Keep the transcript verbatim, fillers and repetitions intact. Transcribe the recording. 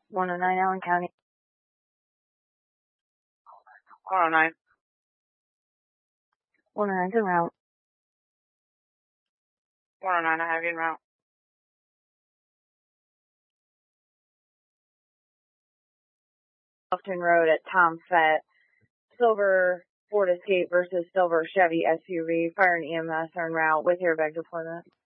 one oh nine Allen County. one oh nine. one oh nine's en route. one oh nine, I have you en route. Bluffton Road at Tom Fett. Silver Ford Escape versus Silver Chevy S U V. Fire and E M S are en route with airbag deployment.